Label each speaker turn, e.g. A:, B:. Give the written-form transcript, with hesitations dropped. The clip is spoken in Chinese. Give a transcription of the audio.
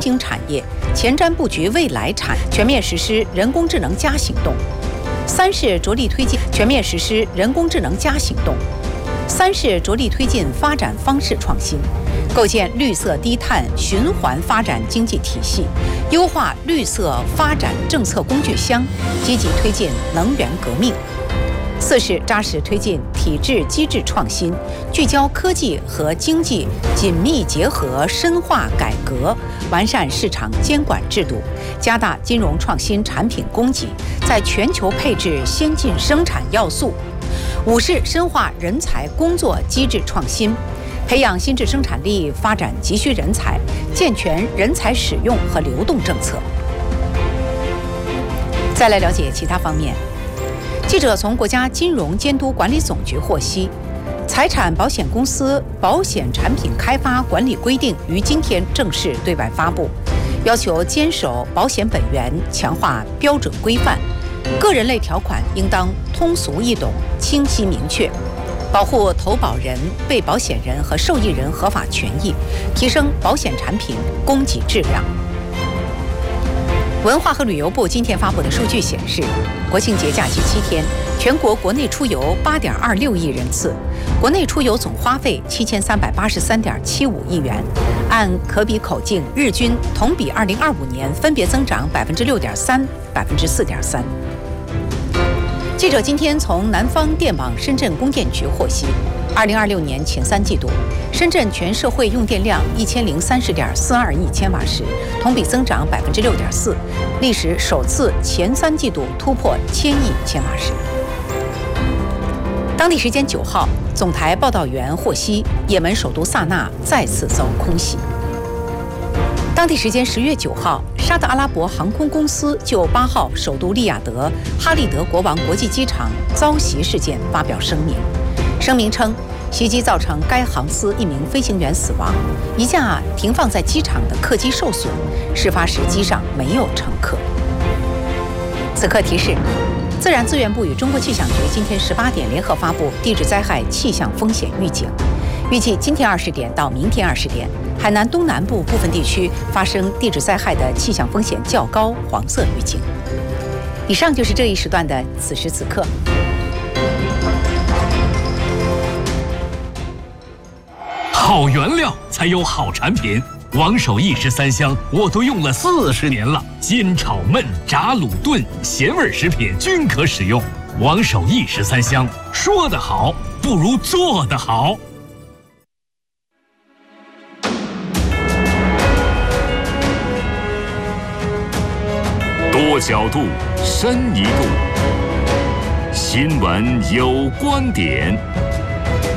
A: 新产业，前瞻布局未来产，全面实施人工智能+行动。3是着力推进全面实施人工智能+行动。3是着力推进发展方式创新，构建绿色低碳循环发展经济体系，优化绿色发展政策工具箱，积极推进能源革命。4是扎实推进体制机制创新，聚焦科技和经济紧密结合，深化改革，完善市场监管制度，加大金融创新产品供给，在全球配置先进生产要素。5是深化人才工作机制创新，培养新质生产力，发展急需人才，健全人才使用和流动政策。再来了解其他方面。记者从国家金融监督管理总局获悉，财产保险公司保险产品开发管理规定于今天正式对外发布，要求坚守保险本源，强化标准规范，个人类条款应当通俗易懂、清晰明确，保护投保人、被保险人和受益人合法权益，提升保险产品供给质量。文化和旅游部今天发布的数据显示，国庆节假期7天，全国国内出游8.26亿人次，国内出游总花费7383.75亿元，按可比口径日均同比2025年分别增长6.3%、4.3%。记者今天从南方电网深圳供电局获悉，2026年前3季度，深圳全社会用电量1030.42亿千瓦时，同比增长6.4%，历史首次前3季度突破1000亿千瓦时。当地时间9号，总台报道员获悉，也门首都萨那再次遭空袭。当地时间10月9号，沙特阿拉伯航空公司就8号首都利雅得哈利德国王国际机场遭袭事件发表声明。声明称，袭击造成该航司1名飞行员死亡，一架停放在机场的客机受损，事发时机上没有乘客。此刻提示，自然资源部与中国气象局今天18点联合发布地质灾害气象风险预警，预计今天20点到明天20点，海南东南部部分地区发生地质灾害的气象风险较高黄色预警。以上就是这一时段的此时此刻。
B: 好原料才有好产品，王守义13香我都用了40年了，煎炒焖炸卤炖咸味食品均可使用。王守义13香，说得好不如做得好。
C: 多角度，深一度，新闻有观点。